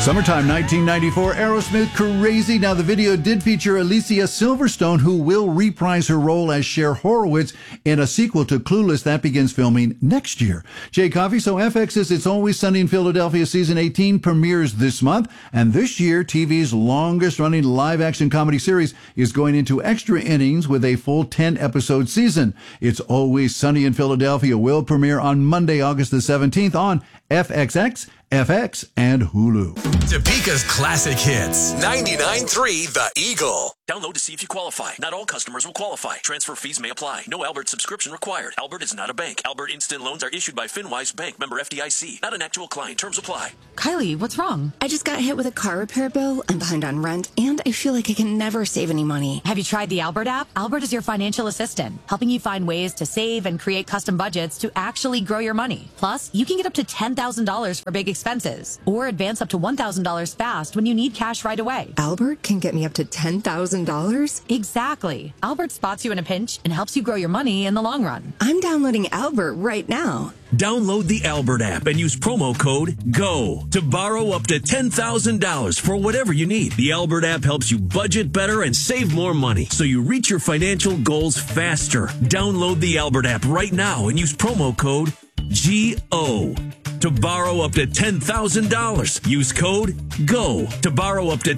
Summertime 1994, Aerosmith, Crazy. Now, the video did feature Alicia Silverstone, who will reprise her role as Cher Horowitz in a sequel to Clueless that begins filming next year. Jay Coffey, so FX's It's Always Sunny in Philadelphia Season 18 premieres this month, and this year, TV's longest-running live-action comedy series is going into extra innings with a full 10-episode season. It's Always Sunny in Philadelphia will premiere on Monday, August the 17th on FXX, FX, and Hulu. Topeka's classic hits. 99.3 The Eagle. Download to see if you qualify. Not all customers will qualify. Transfer fees may apply. No Albert subscription required. Albert is not a bank. Albert Instant Loans are issued by FinWise Bank, member FDIC. Not an actual client. Terms apply. Kylie, what's wrong? I just got hit with a car repair bill. I'm behind on rent, and I feel like I can never save any money. Have you tried the Albert app? Albert is your financial assistant, helping you find ways to save and create custom budgets to actually grow your money. Plus, you can get up to $10,000 for big expenses, or advance up to $1,000 fast when you need cash right away. Albert can get me up to $10,000? Exactly. Albert spots you in a pinch and helps you grow your money in the long run. I'm downloading Albert right now. Download the Albert app and use promo code GO to borrow up to $10,000 for whatever you need. The Albert app helps you budget better and save more money so you reach your financial goals faster. Download the Albert app right now and use promo code GO to borrow up to $10,000. Use code GO to borrow up to